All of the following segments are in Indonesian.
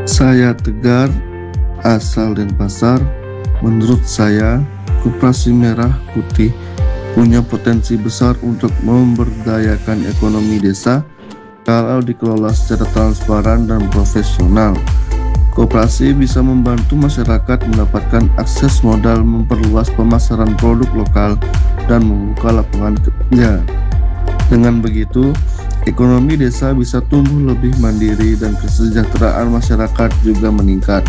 Saya Tegar, asal Denpasar. Menurut saya, Koperasi Merah Putih punya potensi besar untuk memberdayakan ekonomi desa kalau dikelola secara transparan dan profesional. Koperasi bisa membantu masyarakat mendapatkan akses modal, memperluas pemasaran produk lokal, dan membuka lapangan kerja. Dengan begitu, ekonomi desa bisa tumbuh lebih mandiri dan kesejahteraan masyarakat juga meningkat.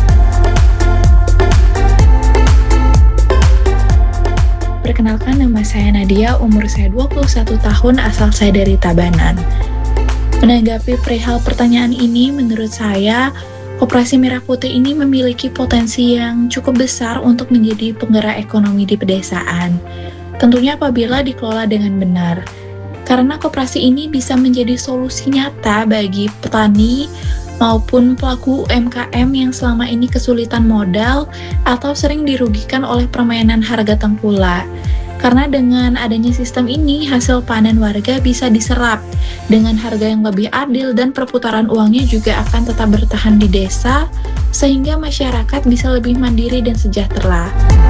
Perkenalkan, nama saya Nadia, umur saya 21 tahun, asal saya dari Tabanan. Menanggapi perihal pertanyaan ini, menurut saya, Koperasi Merah Putih ini memiliki potensi yang cukup besar untuk menjadi penggerak ekonomi di pedesaan. Tentunya apabila dikelola dengan benar. Karena koperasi ini bisa menjadi solusi nyata bagi petani maupun pelaku UMKM yang selama ini kesulitan modal atau sering dirugikan oleh permainan harga tengkulak. Karena dengan adanya sistem ini, hasil panen warga bisa diserap dengan harga yang lebih adil dan perputaran uangnya juga akan tetap bertahan di desa, sehingga masyarakat bisa lebih mandiri dan sejahtera.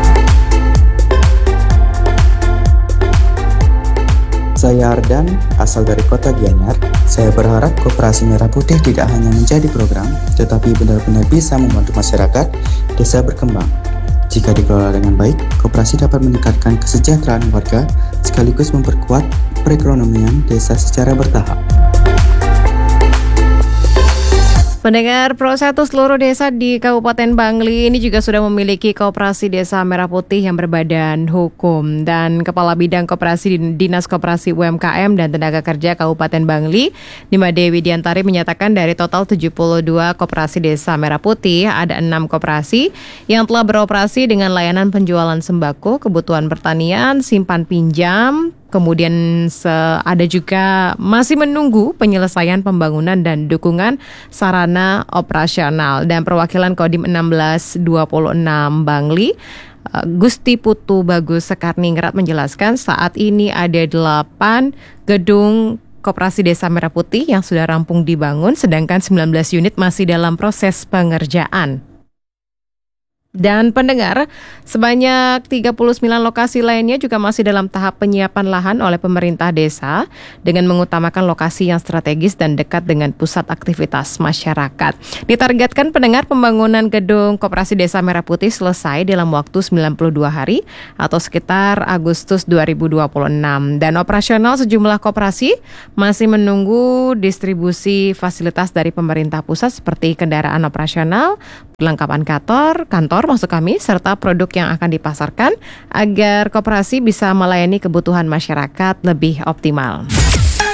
Saya Ardan, asal dari Kota Gianyar. Saya berharap Koperasi Merah Putih tidak hanya menjadi program, tetapi benar-benar bisa membantu masyarakat desa berkembang. Jika dikelola dengan baik, koperasi dapat meningkatkan kesejahteraan warga sekaligus memperkuat perekonomian desa secara bertahap. Pendengar Pro 1, seluruh desa di Kabupaten Bangli ini juga sudah memiliki Koperasi Desa Merah Putih yang berbadan hukum. Dan Kepala Bidang Koperasi Dinas Koperasi UMKM dan Tenaga Kerja Kabupaten Bangli, Nima Dewi Diantari, menyatakan dari total 72 Koperasi Desa Merah Putih, ada 6 koperasi yang telah beroperasi dengan layanan penjualan sembako, kebutuhan pertanian, simpan pinjam. Kemudian ada juga masih menunggu penyelesaian pembangunan dan dukungan sarana operasional. Dan perwakilan Kodim 1626 Bangli, Gusti Putu Bagus Sekarningrat, menjelaskan saat ini ada 8 gedung Koperasi Desa Merah Putih yang sudah rampung dibangun, sedangkan 19 unit masih dalam proses pengerjaan. Dan pendengar, sebanyak 39 lokasi lainnya juga masih dalam tahap penyiapan lahan oleh pemerintah desa dengan mengutamakan lokasi yang strategis dan dekat dengan pusat aktivitas masyarakat. Ditargetkan pendengar pembangunan gedung Koperasi Desa Merah Putih selesai dalam waktu 92 hari atau sekitar Agustus 2026. Dan operasional sejumlah koperasi masih menunggu distribusi fasilitas dari pemerintah pusat seperti kendaraan operasional, perlengkapan kantor maksud kami, serta produk yang akan dipasarkan agar koperasi bisa melayani kebutuhan masyarakat lebih optimal.